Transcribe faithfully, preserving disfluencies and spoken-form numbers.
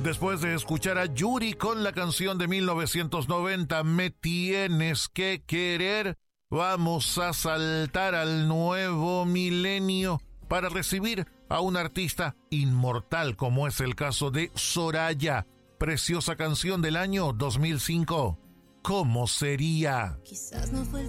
Después de escuchar a Yuri con la canción de mil novecientos noventa, Me Tienes que Querer, vamos a saltar al nuevo milenio para recibir a un artista inmortal como es el caso de Soraya. Preciosa canción del año dos mil cinco. ¿Cómo sería? Quizás no fue el